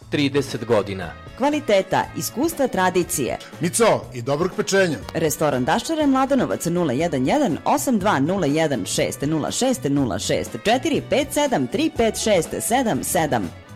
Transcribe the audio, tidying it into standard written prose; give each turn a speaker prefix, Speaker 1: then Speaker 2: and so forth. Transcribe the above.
Speaker 1: 30 godina.
Speaker 2: Kvaliteta, iskustva, tradicije.
Speaker 3: Mico i dobrog pečenja.
Speaker 2: Restoran Daščare, Mladenovac 011 8201 606 06 06 457 356 77